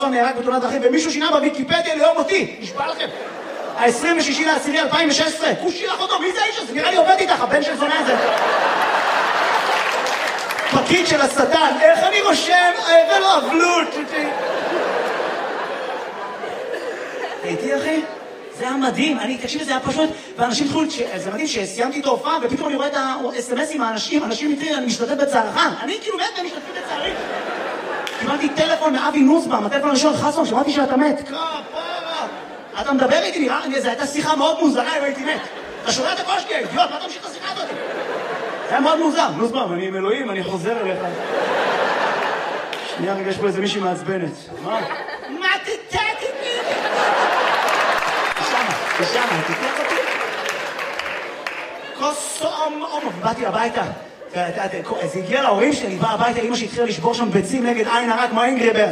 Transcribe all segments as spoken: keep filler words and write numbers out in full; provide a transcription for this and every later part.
נהרג בתאונת דרכים, ומישהו שינה בוויקיפדיה ליום אותי, נשבע לכם. ה-עשרים ושישי לעשירי אלפיים ושש עשרה, הוא שילח אותו, מי זה האיש הזה? נראה לי עובד איתך, הבן של זונה הזה. פקיד של השטן, איך אני רושם? ולא אבלות. הייתי אחי? זה היה מדהים, אני, תקשיב, זה היה פשוט, ואנשים התחילו, זה מדהים שסיימתי את ההופעה, ופתאום אני רואה את ה-אס אם אסים מהאנשים, אנשים מתחילים, אני משתתף בצערך. אני כאילו מת והם משתתפים בצערי. קיבלתי טלפון מאבי נוסבאום, הטלפון הראשון, חסון, שמעתי שאתה מת. כפרה. אתה מדבר איתי, נראה, זו הייתה שיחה מאוד מוזרה אם הייתי מת. אתה שומע את הקול שלי, אידיוט, מה אתה ממשיך את השיחה הזאת? זה היה מאוד מוזר. נוסבאום, אני עם אלוהים, אני חוזר אליך. שנייה רגע, יש פה איזה מישהי מעצבנת. מה? מה תתתי? תשמה, תשמה, תתלח אותי. כוס אום, אום, באתי הביתה. זה הגיע להורים שלי, בא הביתה, אמא שהתחילה לשבור שם ביצים נגד עין הרע כמו אינגריבר.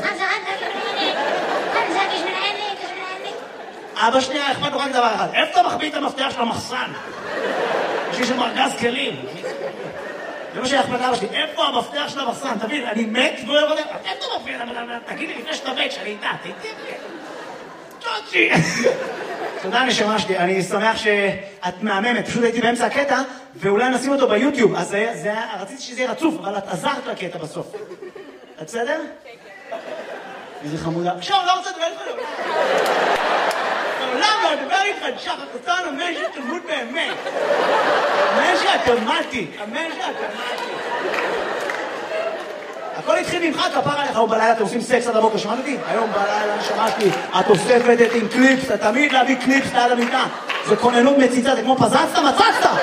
אבא שלי היה אכפת לו רק דבר אחד, איפה אתה מחביא את המפתח של המחסן? יש לי שם ארגז כלים. זה מה שהיה אכפת לאבא שלי, איפה המפתח של המחסן? תבין, אני מת ולא יודע, איפה אתה מפתח? תגיד לי לפני שאתה מת, שאני איתה, תגיד לי. צ'וצ'י. תודה נשמה שלי, אני שמח שאת מהממת, פשוט הייתי באמצע הקטע, ואולי נשים אותו ביוטיוב, אז רציתי שזה יהיה רצוף, אבל את עזרת לקטע בסוף. את בסדר? איזה חמודה. עכשיו, לא רוצה לדבר איתך לעולם. לעולם לא לדבר איתך, שחר קצן, אמן שתלמוד באמת. אמן שאת אמרתי, אמן שאת אמרתי. הכל התחיל ממך, כפר עליך, היום בלילה אתם עושים סקס עד הבוקר, שמעת אותי? היום בלילה שמעתי, את אוספת את עם קליפס, אתה תמיד להביא קליפס ליד המיטה. זה כוננות מציצה, זה כמו פזצת, מצצת!